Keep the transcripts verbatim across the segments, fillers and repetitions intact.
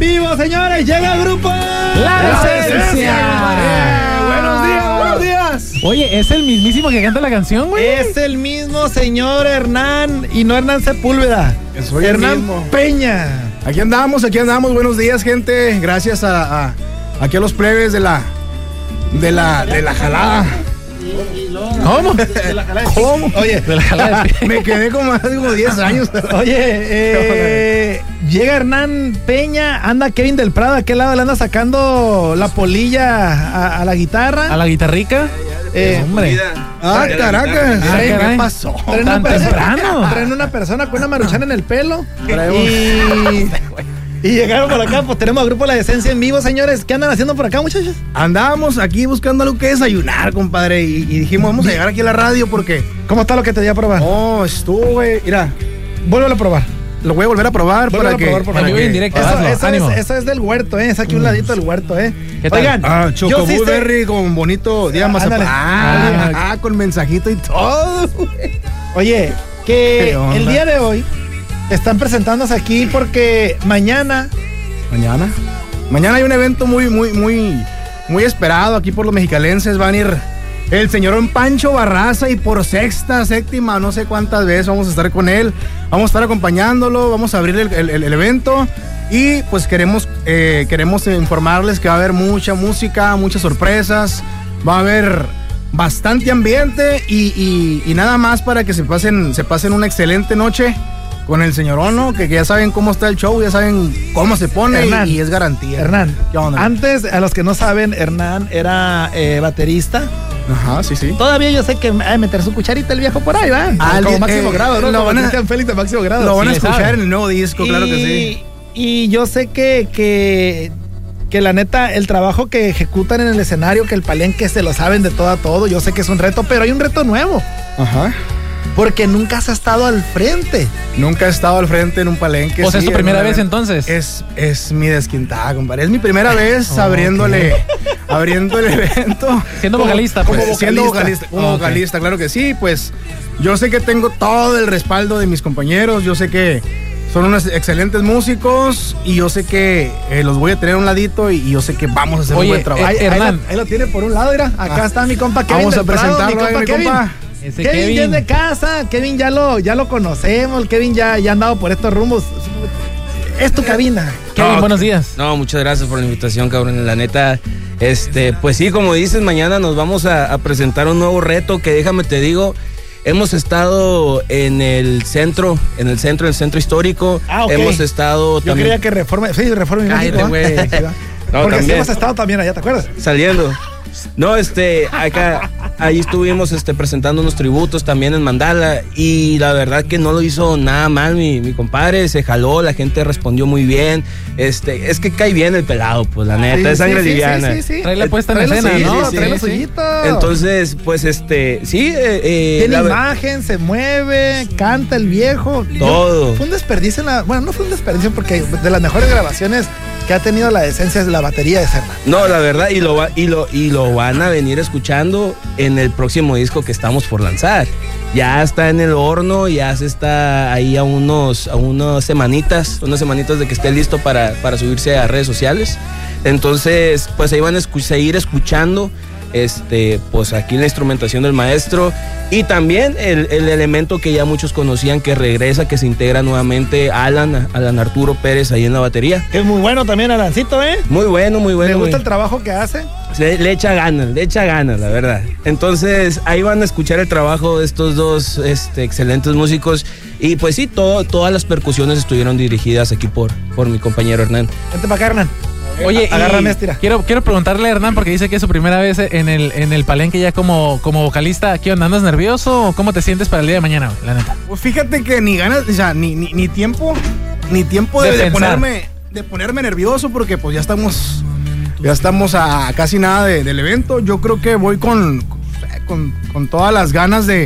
vivo, señores. Llega el grupo La Esencia. Buenos días, buenos días. Oye, ¿es el mismísimo que canta la canción, güey? Es el mismo señor Hernán, y no Hernán Sepúlveda. Soy Hernán el mismo. Peña. Aquí andamos, aquí andamos. Buenos días, gente. Gracias a, a aquí a los plebes de la de la de la jalada. ¿Cómo? De la jalada. ¿Cómo? Oye, De la jalada de- Me quedé como hace como diez años. oye, eh, llega Hernán Peña, anda Kevin del Prado, ¿a aquel lado le anda sacando la polilla a, a la guitarra? ¿A la guitarrica? Eh, Hombre. Ah, Caracas. Ah, Ay, caray. ¿qué pasó? Traen una Tan persona- temprano. Traen una persona con una maruchana en el pelo. Traemos- Y, y llegaron por acá, pues tenemos al grupo La Esencia en vivo, señores. ¿Qué andan haciendo por acá, muchachos? Andábamos aquí buscando algo que desayunar, compadre. Y, y dijimos, vamos a llegar aquí a la radio porque. ¿Cómo está lo que te di a probar? Oh, estuvo, güey. Mira, Vuélvelo a probar. lo voy a volver a probar Vuélvelo para a que. probar, por para favor. que- En directo. Eso, hazlo, eso ánimo. es, eso es del huerto, ¿eh? Es aquí un ladito del huerto, ¿eh? ¿Qué tal? Oigan, Ah, yo Choco sí sé- Blueberry con bonito día Ah, mazapán. ándale. Ah, Oye. ah, con mensajito y todo, güey. Oye, que ¿Qué onda? el día de hoy están presentándose aquí porque mañana Mañana. Mañana hay un evento muy, muy, muy, muy esperado aquí por los mexicalenses. Van a ir el señor Pancho Barraza y por sexta, séptima, no sé cuántas veces vamos a estar con él. Vamos a estar acompañándolo, vamos a abrir el, el- el- el evento. Y pues queremos, eh, queremos informarles que va a haber mucha música, muchas sorpresas. Va a haber bastante ambiente y, y- y nada más para que se pasen, se pasen una excelente noche con el señor Ono, que, que ya saben cómo está el show, ya saben cómo se pone Hernán, y, y es garantía. Hernán, ¿Qué onda? antes, a los que no saben, Hernán era eh, baterista. Ajá, sí, sí. Todavía yo sé que ha de meter su cucharita el viejo por ahí, ¿va? Alguien- Como máximo eh, grado, ¿no? lo Como van a- Cristian Félix de máximo grado. Lo van a Sí le escuchar sabe. en el nuevo disco, claro que sí. Y yo sé que, que, que la neta, el trabajo que ejecutan en el escenario, que el palenque se lo saben de todo a todo, yo sé que es un reto, pero hay un reto nuevo, Ajá. porque nunca has estado al frente. Nunca he estado al frente en un palenque. O sea, ¿es sí, tu primera hermano. vez entonces? Es, es mi desquintada, compadre. Es mi primera vez abriéndole, abriendo el evento. Siendo Como- vocalista, como pues. Siendo vocalista. vocalista, como Ah, ok. vocalista, claro que sí. Pues yo sé que tengo todo el respaldo de mis compañeros. Yo sé que son unos excelentes músicos y yo sé que eh, los voy a tener a un ladito y, y yo sé que vamos a hacer Oye, un buen trabajo. eh, Ahí, ahí Hernán. lo, ahí lo tiene por un lado, mira. Acá Ah. está mi compa Kevin. Vamos a del Prado, presentarlo, mi ahí, compa mi Kevin. compa. Ese Kevin, Kevin. ya es de casa, Kevin ya lo, ya lo conocemos, Kevin ya, ya ha andado por estos rumbos. Es tu cabina. Kevin, No, buenos días. No, muchas gracias por la invitación, cabrón. La neta, este, pues sí, como dices, mañana nos vamos a, a presentar un nuevo reto que déjame te digo, hemos estado en el centro, en el centro, en el centro histórico. Ah, ok. Hemos estado Yo también creía que reforma, sí, reforma Cállate, güey. No, Porque sí también. hemos estado también allá, ¿te acuerdas? saliendo. No, este, acá, ahí estuvimos este, presentando unos tributos también en Mandala y la verdad que no lo hizo nada mal mi, mi compadre, se jaló, la gente respondió muy bien, este, es que cae bien el pelado, pues la neta, Sí, es sangre sí, sí, liviana. sí, sí, sí. Trae la puesta en Trae lo escena, suyito, ¿no? Sí, trae lo sí. suyito. Entonces, pues este, sí, eh, eh, Tiene la ver- imagen, se mueve, canta el viejo. Yo- Todo. fue un desperdicio en la. Bueno, no fue un desperdicio porque de las mejores grabaciones que ha tenido La Esencia es la batería de Serna. No, la verdad, y lo, va, y, lo, y lo van a venir escuchando en el próximo disco que estamos por lanzar. Ya está en el horno, ya se está ahí a unos, a unas semanitas, unas semanitas de que esté listo para, para subirse a redes sociales. Entonces, pues ahí van a escu- seguir escuchando este, pues aquí la instrumentación del maestro y también el, el elemento que ya muchos conocían que regresa, que se integra nuevamente, Alan, Alan Arturo Pérez ahí en la batería. Es muy bueno también, Alancito, ¿eh? Muy bueno, muy bueno. Me gusta muy- el trabajo que hace. le, le echa ganas, le echa ganas, la verdad. Entonces, ahí van a escuchar el trabajo de estos dos este, excelentes músicos. Y pues sí, todo, todas las percusiones estuvieron dirigidas aquí por, por mi compañero Hernán. Vente para acá, Hernán. Oye, y Agárrame, estira. quiero, quiero preguntarle a Hernán porque dice que es su primera vez en el, en el palenque ya como, como vocalista. ¿Qué onda? ¿Andas nervioso o cómo te sientes para el día de mañana, güey? La neta. Pues fíjate que ni ganas, o sea, ni, ni, ni tiempo, ni tiempo de, De de pensar. ponerme, de ponerme nervioso porque pues ya estamos, ya estamos a casi nada de- del evento. Yo creo que voy con, con, con todas las ganas de,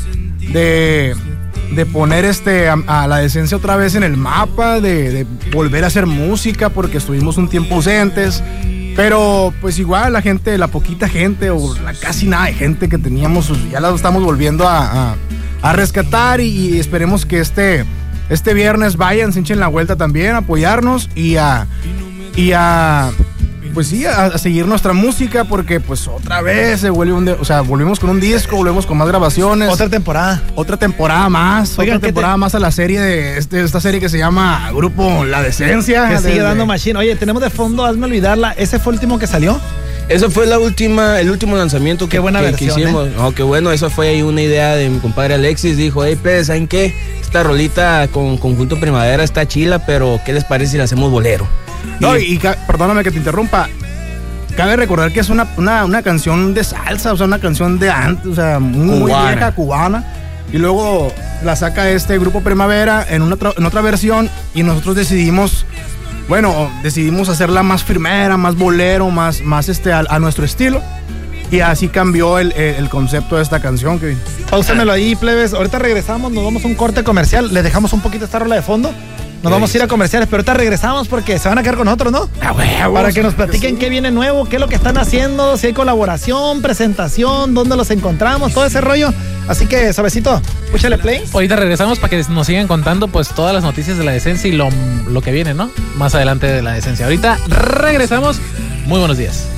de, de poner este a, a La Esencia otra vez en el mapa, de, de volver a hacer música porque estuvimos un tiempo ausentes. Pero pues igual la gente, la poquita gente o la casi nada de gente que teníamos, pues, ya la estamos volviendo a, a, a rescatar y, y esperemos que este, este viernes vayan, se echen la vuelta también, a apoyarnos y a, y a, pues sí, a, a seguir nuestra música, porque pues otra vez se vuelve un, de, o sea, volvemos con un disco, volvemos con más grabaciones. Otra temporada. Otra temporada más, Oigan, otra temporada te... más a la serie de este, esta serie que se llama Grupo La Decencia. Que sigue de, dando de... machine. Oye, tenemos de fondo, hazme olvidarla. ¿Ese fue el último que salió? Eso fue la última, el último lanzamiento que, qué buena que, versión, que hicimos. ¿eh? No, qué bueno, eso fue ahí una idea de mi compadre Alexis. Dijo, hey, pues, ¿saben qué? Esta rolita con Conjunto Primavera está chila, pero ¿qué les parece si la hacemos bolero? No, y, y perdóname que te interrumpa. Cabe recordar que es una, una, una canción de salsa, o sea, una canción de antes, o sea, muy, muy vieja, cubana. Y luego la saca este Grupo Primavera en, una, en otra versión y nosotros decidimos... Bueno, decidimos hacerla más firmera, más bolero, más, más este, a, a nuestro estilo. Y así cambió el, el, el concepto de esta canción, Kevin. Páusemelo ahí, plebes. Ahorita regresamos, nos vamos a un corte comercial. Les dejamos un poquito esta rola de fondo. Nos vamos a ir a comerciales, pero ahorita regresamos porque se van a quedar con nosotros, ¿no? Ah, huevo, para que nos platiquen sí. qué viene nuevo, qué es lo que están haciendo, si hay colaboración, presentación, dónde los encontramos, todo ese rollo. Así que, suavecito, púchale play. Ahorita regresamos para que nos sigan contando pues todas las noticias de La Decencia y lo, lo que viene, ¿no? Más adelante de La Decencia. Ahorita regresamos. Muy buenos días.